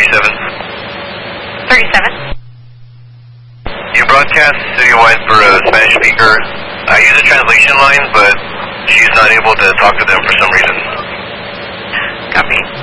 37. You broadcast citywide for a Spanish speaker. I use a translation line, but she's not able to talk to them for some reason. Copy.